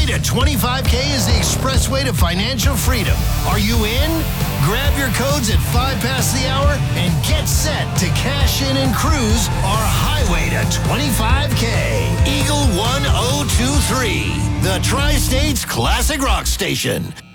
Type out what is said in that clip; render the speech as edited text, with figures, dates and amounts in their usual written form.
to 25K is the expressway to financial freedom. Are you in? Grab your codes at 5 past the hour and get set to cash in and cruise our highway to 25K. Eagle 1023, the Tri-States Classic Rock Station.